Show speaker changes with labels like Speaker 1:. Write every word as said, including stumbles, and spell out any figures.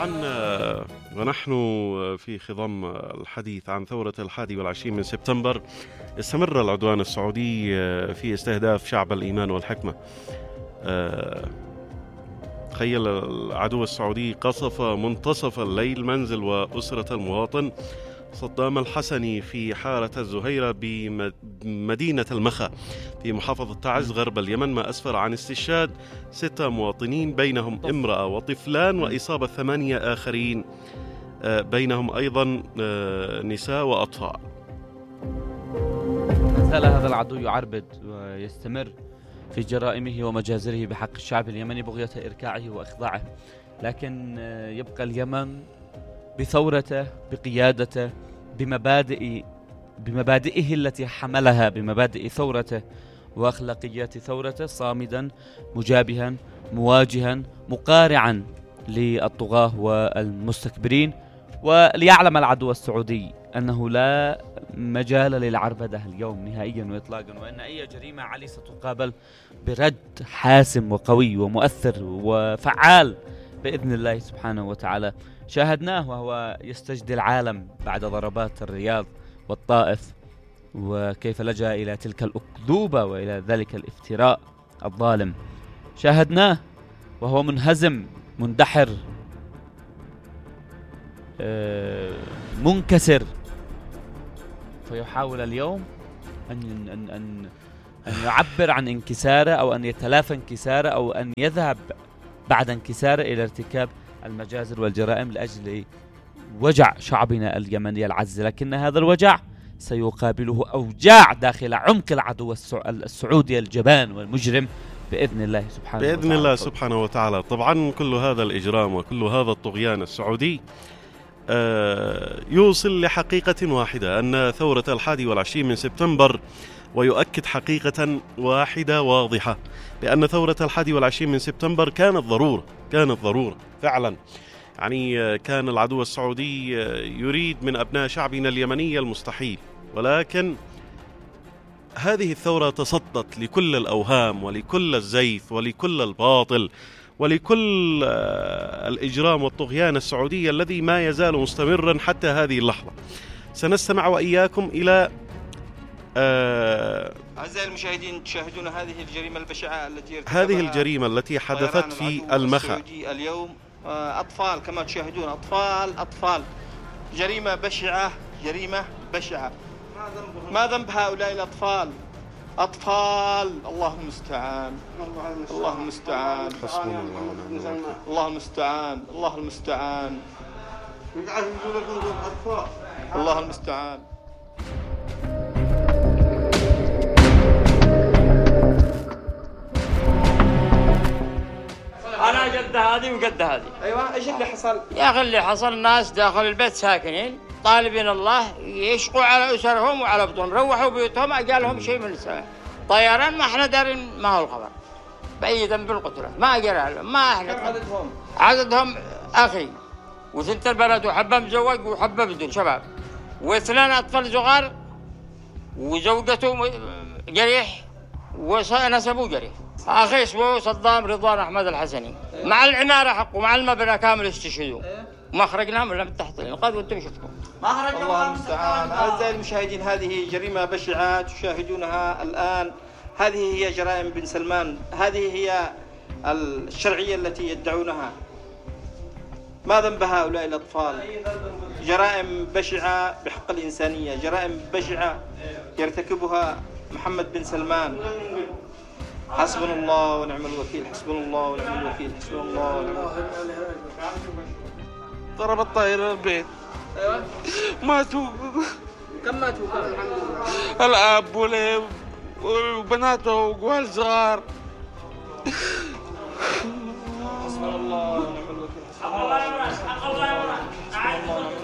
Speaker 1: طبعا ونحن في خضم الحديث عن ثورة الحادي والعشرين من سبتمبر، استمر العدوان السعودي في استهداف شعب الإيمان والحكمة. تخيل العدو السعودي قصف منتصف الليل منزل وأسرة المواطن صدام الحسني في حارة الزهيرة بمدينة المخا في محافظة تعز غرب اليمن، ما أسفر عن استشهاد ستة مواطنين بينهم امرأة وطفلان وإصابة ثمانية آخرين بينهم أيضا نساء وأطفال.
Speaker 2: ما زال هذا العدو يعربد ويستمر في جرائمه ومجازره بحق الشعب اليمني بغية إركاعه وإخضاعه، لكن يبقى اليمن بثورته بقيادته بمبادئ بمبادئه التي حملها، بمبادئ ثورته وأخلاقيات ثورته، صامدا مجابها مواجها مقارعا للطغاة والمستكبرين. وليعلم العدو السعودي أنه لا مجال للعربدة اليوم نهائيا وإطلاقا، وأن أي جريمة علي ستقابل برد حاسم وقوي ومؤثر وفعال بإذن الله سبحانه وتعالى. شاهدناه وهو يستجدي العالم بعد ضربات الرياض والطائف، وكيف لجأ إلى تلك الأكذوبة وإلى ذلك الافتراء الظالم. شاهدناه وهو منهزم مندحر منكسر، فيحاول اليوم أن, أن, أن, أن يعبر عن انكساره أو أن يتلافى انكساره أو أن يذهب بعد انكساره إلى ارتكاب المجازر والجرائم لأجل وجع شعبنا اليمني العز، لكن هذا الوجع سيقابله أوجاع داخل عمق العدو السعودي الجبان والمجرم بإذن الله سبحانه
Speaker 1: بإذن
Speaker 2: وتعالى.
Speaker 1: الله سبحانه وتعالى. طبعا كل هذا الإجرام وكل هذا الطغيان السعودي يوصل لحقيقة واحدة، أن ثورة الحادي والعشرين من سبتمبر، ويؤكد حقيقة واحدة واضحة، لأن ثورة الحادي والعشرين من سبتمبر كانت ضرورة، كانت ضرورة فعلا. يعني كان العدو السعودي يريد من أبناء شعبنا اليمني المستحيل، ولكن هذه الثورة تصدت لكل الأوهام ولكل الزيف ولكل الباطل ولكل الإجرام والطغيان السعودي الذي ما يزال مستمرا حتى هذه اللحظة. سنستمع وإياكم إلى
Speaker 3: آه أعزائي المشاهدين، تشاهدون هذه الجريمة البشعة التي
Speaker 1: هذه الجريمة التي حدثت في المخا
Speaker 3: اليوم. آه أطفال كما تشاهدون، أطفال أطفال جريمة بشعة، جريمة بشعة. ما ذنب هؤلاء الأطفال؟ أطفال الله المستعان، الله المستعان، الله المستعان، الله المستعان، الله المستعان.
Speaker 4: أنا قد هذه وقد هذه.
Speaker 3: أيوة، إيش اللي حصل؟
Speaker 4: يا أخي اللي حصل، ناس داخل البيت ساكنين طالبين الله يشقوا على أسرهم وعلى بطون، روحوا بيوتهم قال لهم شيء من السماء. طيران ما احنا دارين ما هو الخبر، بأيدا بالقتلة ما قال لهم، ما احنا.
Speaker 3: كم عددهم؟
Speaker 4: عددهم أخي وثنت البلد وحبة مزوج وحبة بدون شباب، واثنين أطفال صغار وزوجته جريح ونسبوه جريح. أخي اسمه صدام رضوان أحمد الحسني، مع العمارة حقه مع المبنى كامل استشهدوا. ما خرجناهم إلا من تحت الإنقاذ وأنتم شفتوا.
Speaker 3: ما خرجنا. الله المستعان. أعزائي المشاهدين، هذه جريمة بشعة تشاهدونها الآن. هذه هي جرائم بن سلمان، هذه هي الشرعية التي يدعونها. ما ذنب هؤلاء الأطفال؟ جرائم بشعة بحق الإنسانية، جرائم بشعة يرتكبها محمد بن سلمان. حسبنا الله ونعم الوكيل، حسبنا الله ونعم الوكيل، حسبنا الله ونعم الوكيل.
Speaker 5: ضرب الطائرة البيت.
Speaker 3: ايوه.
Speaker 5: ماتوا.
Speaker 3: كم ماتوا؟ كم؟ الحمد لله.
Speaker 5: الأب والأم وبناته وقوال صغار.
Speaker 3: حسبنا الله ونعم الوكيل، حسبنا الله ونعم الوكيل، حسبنا الله ونعم الوكيل.